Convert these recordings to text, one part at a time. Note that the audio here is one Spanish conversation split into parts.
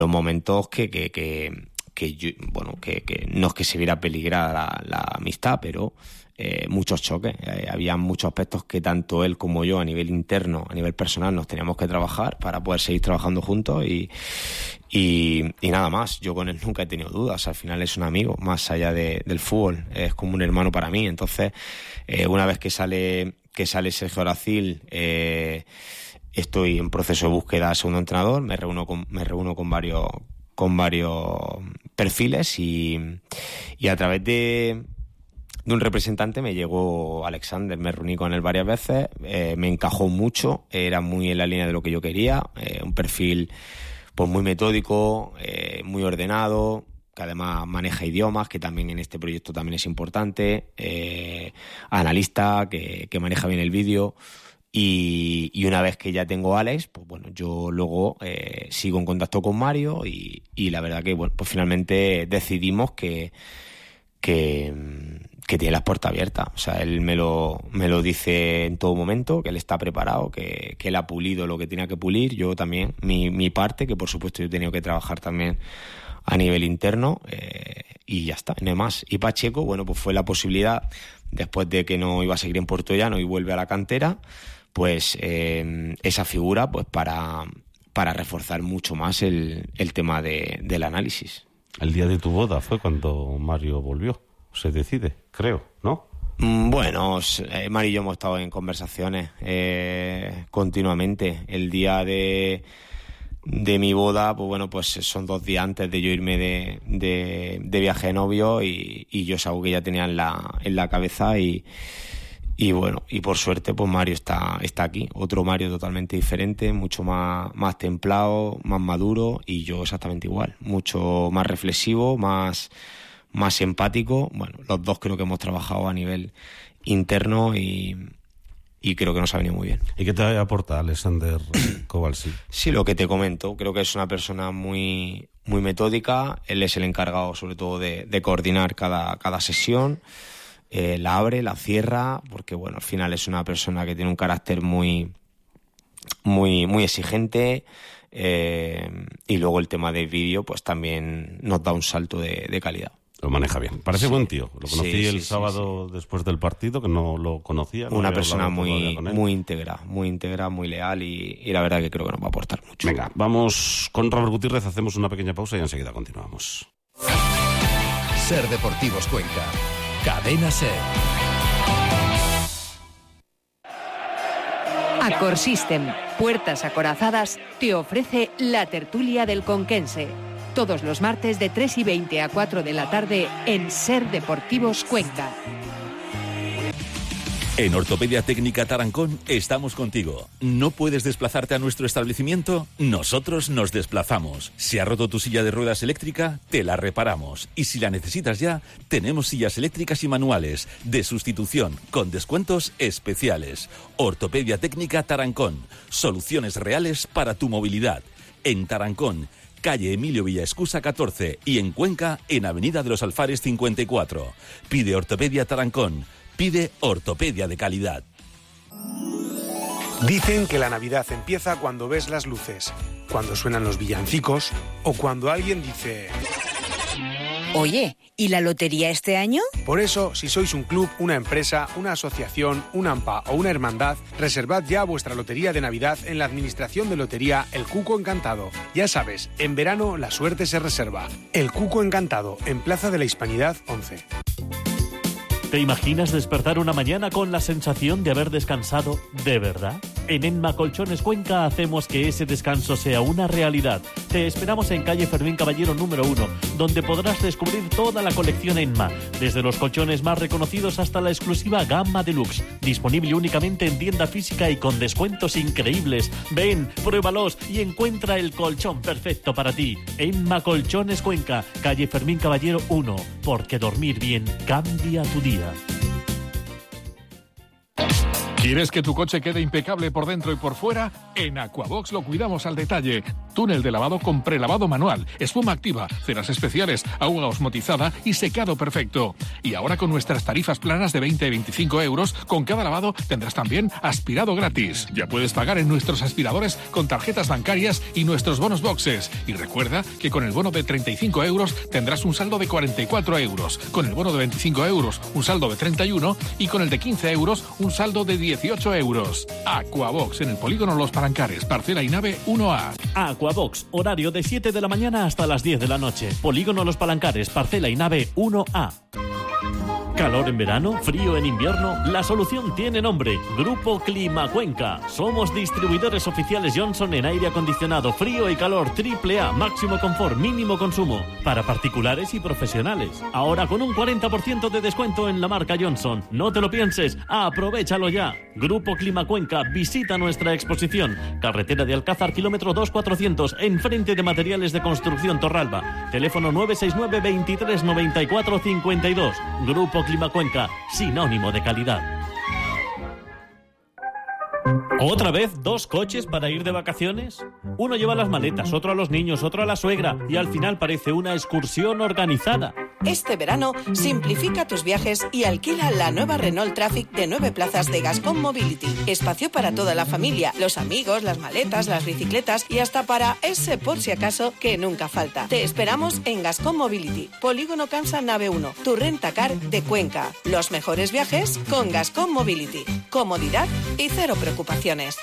los momentos que no es que se viera peligrada la amistad, pero muchos choques. Había muchos aspectos que tanto él como yo a nivel interno, a nivel personal, nos teníamos que trabajar para poder seguir trabajando juntos y nada más. Yo con él nunca he tenido dudas. Al final es un amigo, más allá del fútbol. Es como un hermano para mí. Entonces, una vez que sale Sergio Aracil, estoy en proceso de búsqueda de segundo entrenador. Me reúno con varios perfiles y a través de un representante me llegó Alexander. Me reuní con él varias veces, me encajó mucho, era muy en la línea de lo que yo quería, un perfil pues muy metódico, muy ordenado, que además maneja idiomas, que también en este proyecto también es importante, analista, que maneja bien el vídeo. Y una vez que ya tengo a Alex, pues bueno, yo luego sigo en contacto con Mario y la verdad que bueno, pues finalmente decidimos que tiene las puertas abiertas. O sea, él me lo dice en todo momento, que él está preparado, que él ha pulido lo que tenía que pulir. Yo también, mi parte, que por supuesto yo he tenido que trabajar también a nivel interno, y ya está, no hay más. Y Pacheco, bueno, pues fue la posibilidad, después de que no iba a seguir en Puerto Llano y vuelve a la cantera, pues esa figura pues para reforzar mucho más el tema del análisis. El día de tu boda fue cuando Mario volvió, se decide, creo, ¿no? Bueno, Mario y yo hemos estado en conversaciones continuamente. El día de mi boda, pues bueno, pues son 2 días antes de yo irme de viaje de novio y yo es algo que ya tenía en la cabeza y bueno, y por suerte pues Mario está aquí, otro Mario totalmente diferente, mucho más templado, más maduro, y yo exactamente igual, mucho más reflexivo, más empático. Bueno, los dos creo que hemos trabajado a nivel interno y creo que nos ha venido muy bien. ¿Y qué te aporta Alexander Kowalski? Sí, lo que te comento, creo que es una persona muy, muy metódica. Él es el encargado sobre todo de coordinar cada sesión. La abre, la cierra, porque bueno, al final es una persona que tiene un carácter muy, muy, muy exigente, y luego el tema del vídeo pues también nos da un salto de calidad. Lo maneja bien. Parece buen tío. Lo conocí el sábado después del partido, que no lo conocía. Una persona muy íntegra, muy leal y la verdad que creo que nos va a aportar mucho. Venga, vamos con Robert Gutiérrez, hacemos una pequeña pausa y enseguida continuamos. Ser Deportivos Cuenca. Cadena Ser. Accor System, puertas acorazadas, te ofrece la tertulia del Conquense. Todos los martes de 3:20 a 4 de la tarde en Ser Deportivos Cuenca. En Ortopedia Técnica Tarancón estamos contigo. ¿No puedes desplazarte a nuestro establecimiento? Nosotros nos desplazamos. Si ha roto tu silla de ruedas eléctrica, te la reparamos. Y si la necesitas ya, tenemos sillas eléctricas y manuales de sustitución con descuentos especiales. Ortopedia Técnica Tarancón. Soluciones reales para tu movilidad. En Tarancón, calle Emilio Villaescusa 14 y en Cuenca, en Avenida de los Alfares 54. Pide Ortopedia Tarancón. Pide ortopedia de calidad. Dicen que la Navidad empieza cuando ves las luces, cuando suenan los villancicos o cuando alguien dice... Oye, ¿y la lotería este año? Por eso, si sois un club, una empresa, una asociación, un AMPA o una hermandad, reservad ya vuestra lotería de Navidad en la Administración de Lotería El Cuco Encantado. Ya sabes, en verano la suerte se reserva. El Cuco Encantado, en Plaza de la Hispanidad 11. ¿Te imaginas despertar una mañana con la sensación de haber descansado de verdad? En Enma Colchones Cuenca hacemos que ese descanso sea una realidad. Te esperamos en calle Fermín Caballero número 1, donde podrás descubrir toda la colección Enma, desde los colchones más reconocidos hasta la exclusiva gama deluxe, disponible únicamente en tienda física y con descuentos increíbles. Ven, pruébalos y encuentra el colchón perfecto para ti. Enma Colchones Cuenca, calle Fermín Caballero 1, porque dormir bien cambia tu día. ¿Quieres que tu coche quede impecable por dentro y por fuera? En Aquabox lo cuidamos al detalle. Túnel de lavado con prelavado manual, espuma activa, ceras especiales, agua osmotizada y secado perfecto. Y ahora con nuestras tarifas planas de 20 y 25 euros, con cada lavado tendrás también aspirado gratis. Ya puedes pagar en nuestros aspiradores con tarjetas bancarias y nuestros bonos boxes. Y recuerda que con el bono de 35 euros tendrás un saldo de 44 euros. Con el bono de 25 euros, un saldo de 31 y con el de 15 euros, un saldo de 18 euros. Aquabox en el polígono Los Palancares, parcela y nave 1A. Aquabox, horario de 7 de la mañana hasta las 10 de la noche. Polígono Los Palancares, parcela y nave 1A. ¿Calor en verano? ¿Frío en invierno? La solución tiene nombre. Grupo Climacuenca. Somos distribuidores oficiales Johnson en aire acondicionado, frío y calor AAA, máximo confort, mínimo consumo. Para particulares y profesionales. Ahora con un 40% de descuento en la marca Johnson. No te lo pienses, aprovéchalo ya. Grupo Climacuenca, visita nuestra exposición. Carretera de Alcázar, kilómetro 2400, enfrente de Materiales de Construcción Torralba. Teléfono 969 23 94 52. Grupo Climacuenca, sinónimo de calidad. ¿Otra vez 2 coches para ir de vacaciones? Uno lleva las maletas, otro a los niños, otro a la suegra y al final parece una excursión organizada. Este verano, simplifica tus viajes y alquila la nueva Renault Traffic de 9 plazas de Gascon Mobility. Espacio para toda la familia, los amigos, las maletas, las bicicletas y hasta para ese por si acaso que nunca falta. Te esperamos en Gascon Mobility, Polígono Cansa Nave 1, tu rentacar de Cuenca. Los mejores viajes con Gascon Mobility. Comodidad y cero preocupaciones.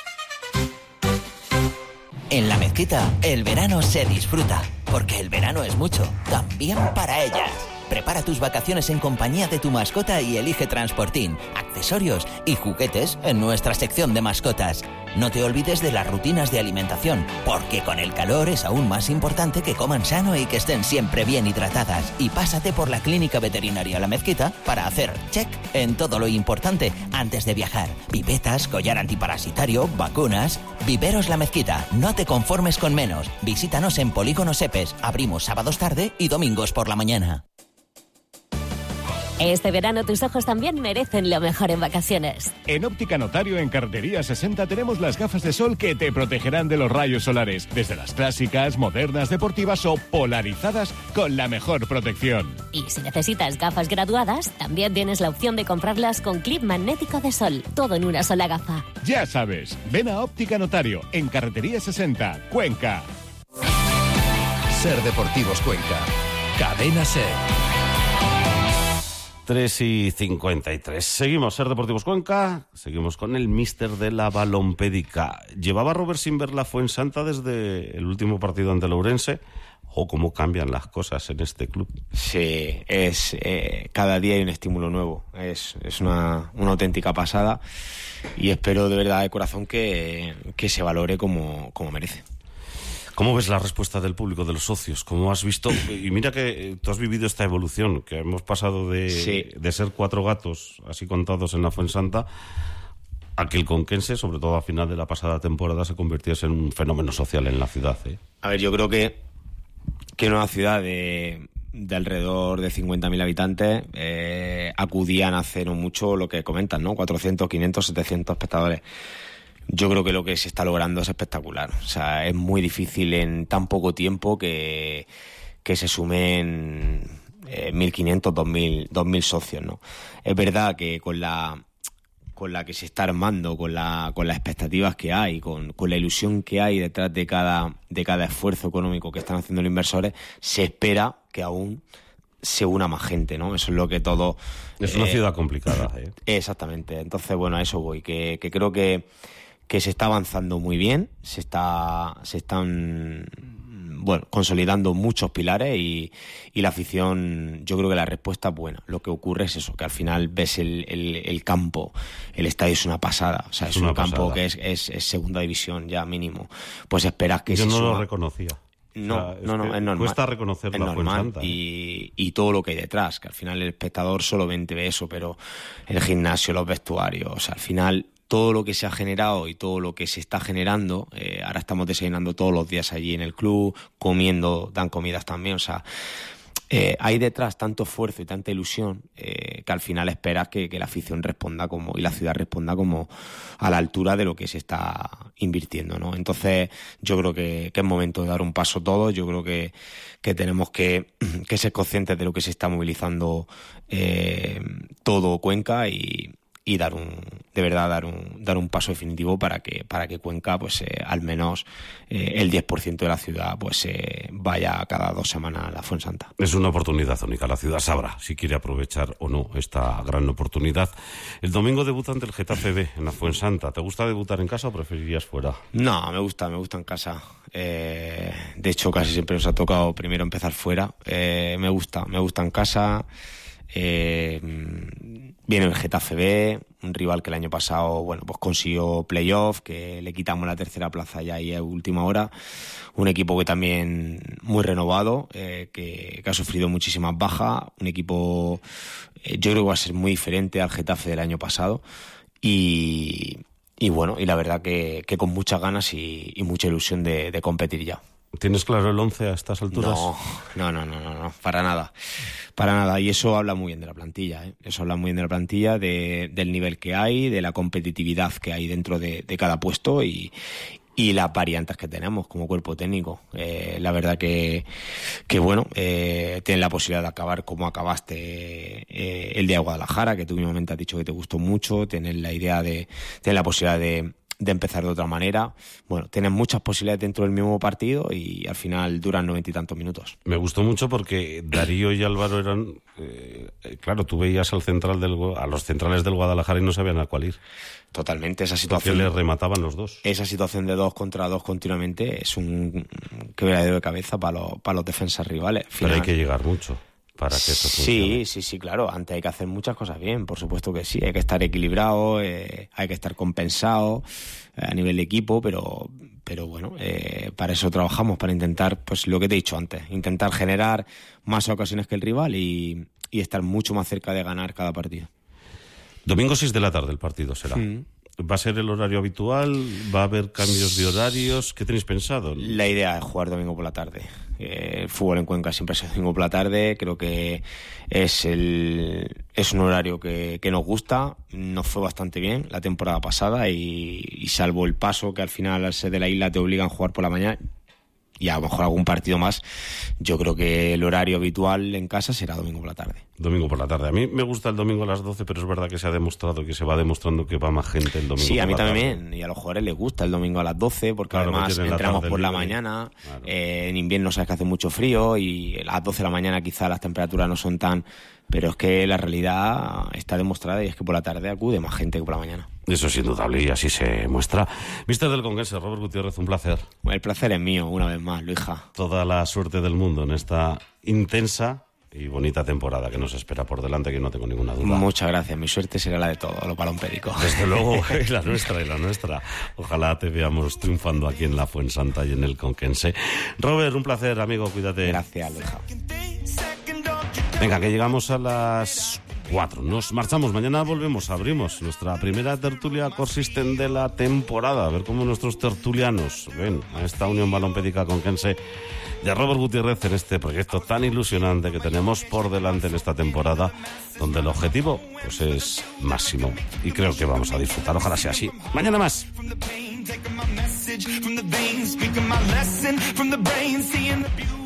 En La Mezquita, el verano se disfruta, porque el verano es mucho, también para ellas. Prepara tus vacaciones en compañía de tu mascota y elige transportín, accesorios y juguetes en nuestra sección de mascotas. No te olvides de las rutinas de alimentación, porque con el calor es aún más importante que coman sano y que estén siempre bien hidratadas. Y pásate por la Clínica Veterinaria La Mezquita para hacer check en todo lo importante antes de viajar. Pipetas, collar antiparasitario, vacunas. Viveros La Mezquita, no te conformes con menos. Visítanos en Polígono Sepes. Abrimos sábados tarde y domingos por la mañana. Este verano tus ojos también merecen lo mejor en vacaciones. En Óptica Notario, en Carretería 60, tenemos las gafas de sol que te protegerán de los rayos solares. Desde las clásicas, modernas, deportivas o polarizadas con la mejor protección. Y si necesitas gafas graduadas, también tienes la opción de comprarlas con clip magnético de sol. Todo en una sola gafa. Ya sabes, ven a Óptica Notario, en Carretería 60, Cuenca. Ser Deportivos Cuenca. Cadena Ser. 3:53. Seguimos, Ser Deportivos Cuenca. Seguimos con el míster de la balompédica. Llevaba Robert sin ver la Fuensanta desde el último partido ante el Ourense. Cómo cambian las cosas en este club. Sí, cada día hay un estímulo nuevo. Es una auténtica pasada y espero de verdad de corazón que se valore como merece. ¿Cómo ves la respuesta del público, de los socios? ¿Cómo has visto? Y mira que tú has vivido esta evolución, que hemos pasado de ser 4 gatos, así contados en la Fuensanta, a que el conquense, sobre todo a final de la pasada temporada, se convirtiese en un fenómeno social en la ciudad. A ver, yo creo que en una ciudad de alrededor de 50.000 habitantes acudían hace no mucho lo que comentan, ¿no? 400, 500, 700 espectadores. Yo creo que lo que se está logrando es espectacular. O sea, es muy difícil en tan poco tiempo que se sumen 1.500, 2.000 socios, ¿no? Es verdad que con la que se está armando, con las expectativas que hay, con la ilusión que hay detrás de cada esfuerzo económico que están haciendo los inversores, se espera que aún se una más gente, ¿no? Eso es lo que todo... Es una ciudad complicada, Exactamente. Entonces, bueno, a eso voy, que creo que se está avanzando muy bien, se están consolidando muchos pilares y la afición, yo creo que la respuesta es buena. Lo que ocurre es eso, que al final ves el campo, el estadio es una pasada, o sea, es un campo que es segunda división ya mínimo. Pues esperas que yo no lo reconocía. No, es normal. Cuesta reconocer la Fuensanta. Y todo lo que hay detrás, que al final el espectador solamente ve eso, pero el gimnasio, los vestuarios, o sea, al final todo lo que se ha generado y todo lo que se está generando, ahora estamos desayunando todos los días allí en el club, dan comidas también, o sea, hay detrás tanto esfuerzo y tanta ilusión que al final esperas que la afición responda y la ciudad responda como a la altura de lo que se está invirtiendo, ¿no? Entonces yo creo que es momento de dar un paso todos. Yo creo que tenemos que ser conscientes de lo que se está movilizando todo Cuenca y dar un paso definitivo para que Cuenca, pues al menos el 10% de la ciudad pues vaya cada 2 semanas a la Fuensanta. Es una oportunidad única. La ciudad sabrá si quiere aprovechar o no esta gran oportunidad. El domingo debuta ante el Getafe B en la Fuensanta. ¿Te gusta debutar en casa o preferirías fuera? No, me gusta en casa. De hecho, casi siempre nos ha tocado primero empezar fuera. Me gusta en casa. Viene el Getafe B, un rival que el año pasado, bueno, pues consiguió playoff, que le quitamos la 3ª plaza ya y a última hora. Un equipo que también muy renovado, que ha sufrido muchísimas bajas. Un equipo, yo creo que va a ser muy diferente al Getafe del año pasado. Y bueno, y la verdad que con muchas ganas y mucha ilusión de competir ya. ¿Tienes claro el 11 a estas alturas? No, para nada. Y eso habla muy bien de la plantilla, ¿eh? Eso habla muy bien de la plantilla, del nivel que hay, de la competitividad que hay dentro de cada puesto y las variantes que tenemos como cuerpo técnico. La verdad que bueno, tienes la posibilidad de acabar como acabaste el día de Guadalajara, que tú mismamente has dicho que te gustó mucho. Tienes la idea tienes la posibilidad de empezar de otra manera. Bueno, tienes muchas posibilidades dentro del mismo partido y al final duran 90 y tantos minutos. Me gustó mucho porque Darío y Álvaro eran... claro, tú veías a los centrales del Guadalajara y no sabían a cuál ir. Totalmente, esa situación... Porque les remataban los dos. Esa situación de 2 contra 2 continuamente es un quebradero de cabeza para los defensas rivales. Pero hay que llegar mucho para que eso funcione. Sí, claro. Antes hay que hacer muchas cosas bien, por supuesto que sí. Hay que estar equilibrado, hay que estar compensado a nivel de equipo, pero bueno, para eso trabajamos, para intentar, pues lo que te he dicho antes, intentar generar más ocasiones que el rival y estar mucho más cerca de ganar cada partido. Domingo 6 de la tarde el partido será. ¿Va a ser el horario habitual? ¿Va a haber cambios de horarios? ¿Qué tenéis pensado? La idea es jugar domingo por la tarde. El fútbol en Cuenca siempre es domingo por la tarde. Creo que es un horario que nos gusta. Nos fue bastante bien la temporada pasada y salvo el paso que al final al ser de la isla te obligan a jugar por la mañana y a lo mejor algún partido más, yo creo que el horario habitual en casa será domingo por la tarde. Domingo por la tarde. A mí me gusta el domingo a las 12, pero es verdad que se ha demostrado, que se va demostrando que va más gente el domingo. Sí, a mí por la también. tarde. Y a los jugadores les gusta el domingo a las 12, porque claro, además entramos por la mañana. Claro. En invierno sabes que hace mucho frío y a las 12 de la mañana quizás las temperaturas no son tan... Pero es que la realidad está demostrada y es que por la tarde acude más gente que por la mañana. Eso es indudable y así se muestra. Mister del Conquense, Robert Gutiérrez, un placer. El placer es mío, una vez más, Luija. Toda la suerte del mundo en esta intensa y bonita temporada que nos espera por delante, que no tengo ninguna duda. Muchas gracias, mi suerte será la de todos los balompédicos. Desde luego, y la nuestra. Ojalá te veamos triunfando aquí en la Fuensanta y en el Conquense. Robert, un placer, amigo, cuídate. Gracias, Luija. Venga, que llegamos a las 4. Nos marchamos. Mañana abrimos nuestra primera tertulia consisten de la temporada. A ver cómo nuestros tertulianos ven a esta Unión Balompédica Conquense de Robert Gutiérrez en este proyecto tan ilusionante que tenemos por delante en esta temporada, donde el objetivo pues es máximo. Y creo que vamos a disfrutar. Ojalá sea así. Mañana más.